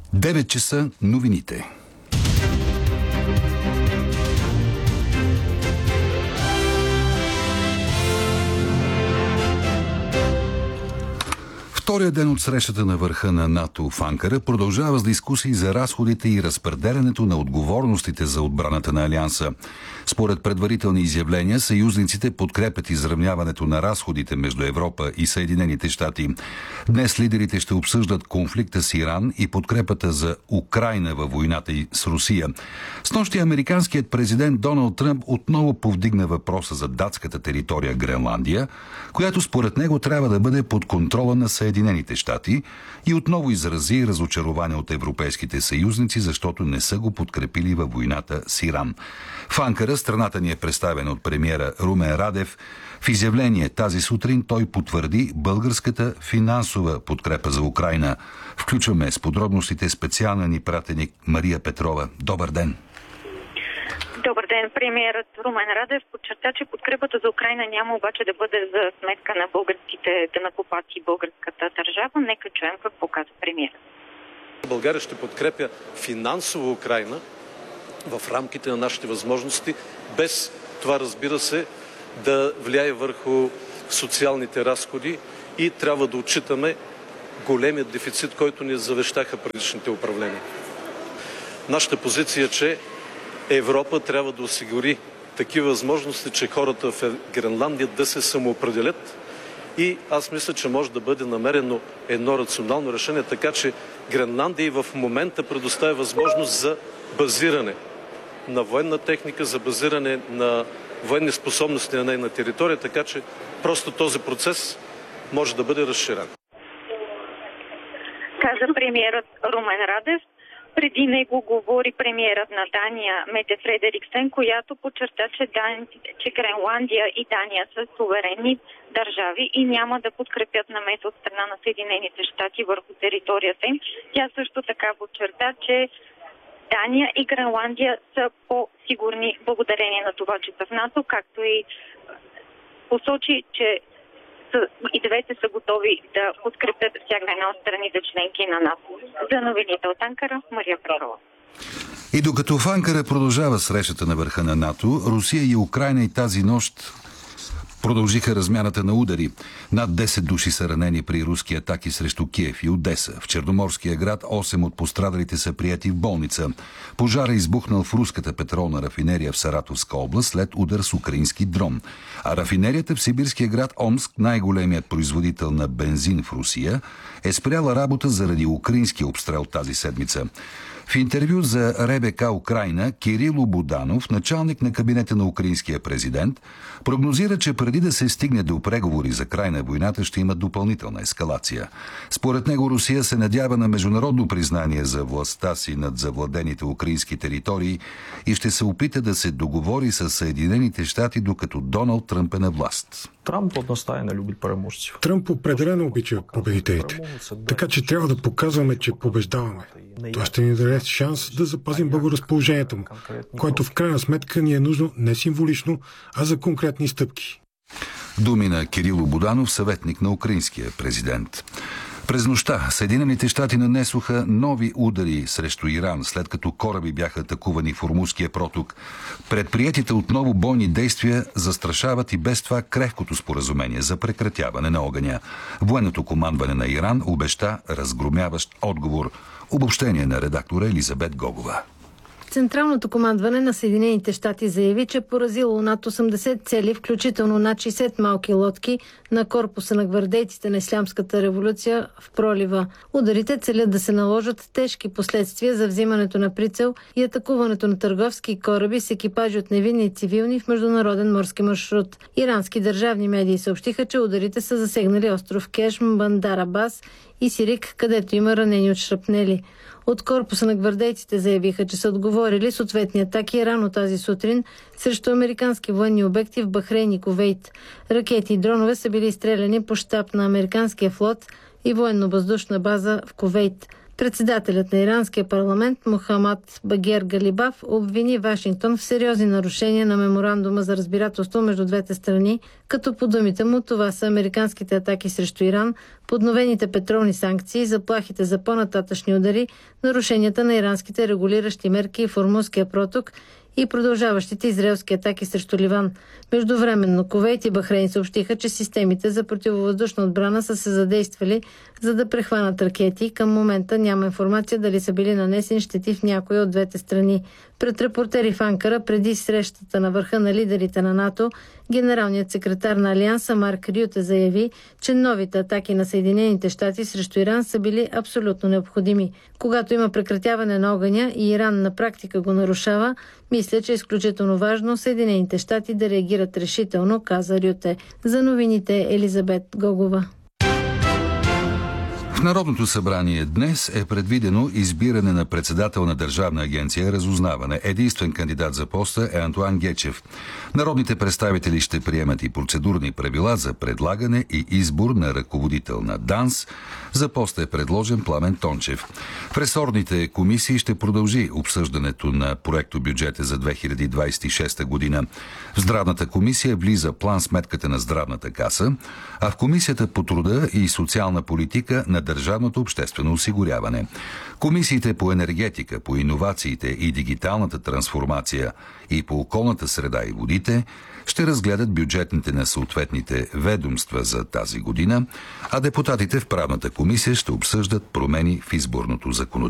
9 часа новините. Втория ден от срещата на върха на НАТО в Анкара продължава с дискусии за разходите и разпределянето на отговорностите за отбраната на Алианса. Според предварителни изявления, съюзниците подкрепят изравняването на разходите между Европа и Съединените щати. Днес лидерите ще обсъждат конфликта с Иран и подкрепата за Украйна във войната и с Русия. Снощи американският президент Доналд Тръмп отново повдигна въпроса за датската територия Гренландия, която според него трябва да бъде под контрола на Съединените щати, и отново изрази разочарование от европейските съюзници, защото не са го подкрепили във войната с Иран. В Анкара страната ни е представена от премиера Румен Радев. В изявление тази сутрин той потвърди българската финансова подкрепа за Украйна. Включваме с подробностите специалния ни пратеник Мария Петрова. Добър ден! Добър ден. Премиерът Румен Радев подчерта, че подкрепата за Украйна няма обаче да бъде за сметка на българските данъкоплатци и българската държава. Нека чуем какво каза премиерът. България ще подкрепя финансово Украйна в рамките на нашите възможности, без това, разбира се, да влияе върху социалните разходи, и трябва да отчитаме големият дефицит, който ни завещаха предишните управления. Нашата позиция е, че Европа трябва да осигури такива възможности, че хората в Гренландия да се самоопределят, и аз мисля, че може да бъде намерено едно рационално решение, така че Гренландия и в момента предоставя възможност за базиране на военна техника, за базиране на военни способности на нейна територия, така че просто този процес може да бъде разширен. Каза премиерът Румен Радев. Преди него говори премиерът на Дания Мете Фредериксен, която подчерта, че Гренландия и Дания са суверенни държави и няма да подкрепят намеса от страна на Съединените щати върху територията им. Тя също така подчерта, че Дания и Гренландия са по-сигурни благодарение на това, че са в НАТО, както и посочи, че и двете са готови да подкрепят всяка една от страните членки на НАТО. За новините от Анкара, Мария Петрова. И докато в Анкара продължава срещата на върха на НАТО, Русия и Украйна и тази нощ продължиха размяната на удари. Над 10 души са ранени при руски атаки срещу Киев и Одеса. В Черноморския град 8 от пострадалите са приети в болница. Пожар е избухнал в руската петролна рафинерия в Саратовска област след удар с украински дрон. А рафинерията в сибирския град Омск, най-големият производител на бензин в Русия, е спряла работа заради украински обстрел тази седмица. В интервю за РБК Украйна Кирило Буданов, началник на кабинета на украинския президент, прогнозира, че преди да се стигне до преговори за край на войната ще има допълнителна ескалация. Според него Русия се надява на международно признание за властта си над завладените украински територии и ще се опита да се договори с Съединените щати, докато Доналд Тръмп е на власт. Тръмп одностайно люби переможци. Тръмп определено обича победителите. Така че трябва да показваме, че побеждаваме. Това ще ни даде шанс да запазим благоразположението му, което в крайна сметка ни е нужно не символично, а за конкретни стъпки. Думи на Кирило Буданов, съветник на украинския президент. През нощта Съединените щати нанесоха нови удари срещу Иран, след като кораби бяха атакувани в Ормузския проток. Предприетите отново бойни действия застрашават и без това крехкото споразумение за прекратяване на огъня. Военното командване на Иран обеща разгромяващ отговор. Обобщение на редактора Елизабет Гогова. Централното командване на Съединените щати заяви, че поразило над 80 цели, включително над 60 малки лодки на корпуса на гвардейците на Ислямската революция в пролива. Ударите целят да се наложат тежки последствия за взимането на прицел и атакуването на търговски кораби с екипажи от невинни и цивилни в международен морски маршрут. Ирански държавни медии съобщиха, че ударите са засегнали остров Кешм, Бандар Абас и Сирик, където има ранени от шрапнели. От корпуса на гвардейците заявиха, че са отговорили с ответни атаки рано тази сутрин срещу американски военни обекти в Бахрейн и Кувейт. Ракети и дронове са били изстреляни по щаб на американския флот и военно-въздушна база в Кувейт. Председателят на иранския парламент Мохамад Багер Галибаф обвини Вашингтон в сериозни нарушения на меморандума за разбирателство между двете страни, като по думите му това са американските атаки срещу Иран, подновените петролни санкции, заплахите за по-нататъчни удари, нарушенията на иранските регулиращи мерки в Ормузския проток и продължаващите израелски атаки срещу Ливан. Междувременно Кувейт и Бахрейн съобщиха, че системите за противовъздушна отбрана са се задействали, за да прехванат ракети. Към момента няма информация дали са били нанесени щети в някои от двете страни. Пред репортери в Анкара, преди срещата на върха на лидерите на НАТО, генералният секретар на Алианса Марк Рюте заяви, че новите атаки на Съединените щати срещу Иран са били абсолютно необходими. Когато има прекратяване на огъня и Иран на практика го нарушава, мисля, че е изключително важно Съединените щати да реагират решително, каза Рюте. За новините Елизабет Гогова. В Народното събрание днес е предвидено избиране на председател на Държавна агенция разузнаване. Единствен кандидат за поста е Антоан Гечев. Народните представители ще приемат и процедурни правила за предлагане и избор на ръководител на ДАНС. За поста е предложен Пламен Тончев. В ресорните комисии ще продължи обсъждането на проекто бюджета за 2026 година. В Здравната комисия влиза план сметката на Здравната каса, а в Комисията по труда и социална политика на Държавното обществено осигуряване. Комисиите по енергетика, по иновациите и дигиталната трансформация и по околната среда и водите ще разгледат бюджетните на съответните ведомства за тази година, а депутатите в правната комисия ще обсъждат промени в изборното законодателство.